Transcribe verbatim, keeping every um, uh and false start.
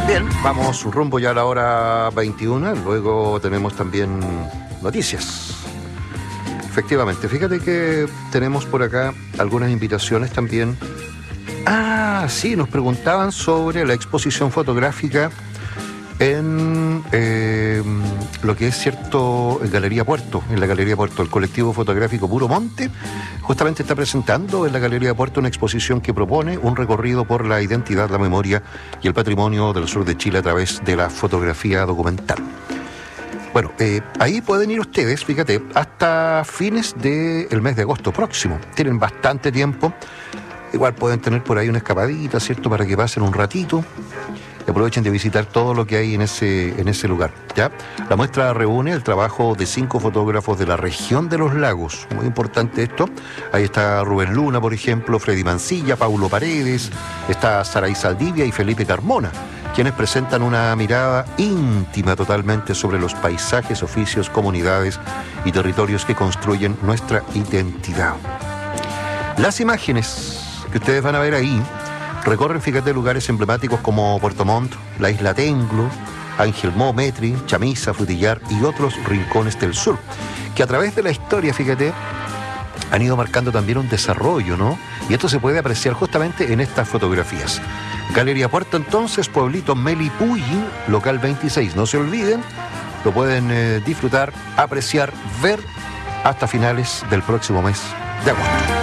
Bien, vamos rumbo ya a la hora veintiuna, luego tenemos también noticias. Efectivamente, fíjate que tenemos por acá algunas invitaciones también. Ah, sí, nos preguntaban sobre la exposición fotográfica en eh, lo que es cierto en Galería Puerto, en la Galería Puerto, el colectivo fotográfico Puro Monte justamente está presentando en la Galería Puerto una exposición que propone un recorrido por la identidad, la memoria y el patrimonio del sur de Chile a través de la fotografía documental. Bueno, eh, ahí pueden ir ustedes, fíjate, hasta fines del mes de agosto próximo. Tienen bastante tiempo. Igual pueden tener por ahí una escapadita, ¿cierto?, para que pasen un ratito. Aprovechen de visitar todo lo que hay en ese, en ese lugar, ¿ya? La muestra reúne el trabajo de cinco fotógrafos de la región de los lagos. Muy importante esto. Ahí está Rubén Luna, por ejemplo, Freddy Mancilla, Paulo Paredes, está Saray Saldivia y Felipe Carmona, quienes presentan una mirada íntima totalmente sobre los paisajes, oficios, comunidades y territorios que construyen nuestra identidad. Las imágenes que ustedes van a ver ahí recorren, fíjate, lugares emblemáticos como Puerto Montt, la isla Tenglo, Ángel Mo, Metri, Chamisa, Frutillar y otros rincones del sur, que a través de la historia, fíjate, han ido marcando también un desarrollo, ¿no? Y esto se puede apreciar justamente en estas fotografías. Galería Puerto, entonces, Pueblito Melipulli, local veintiséis. No se olviden, lo pueden eh, disfrutar, apreciar, ver hasta finales del próximo mes de agosto.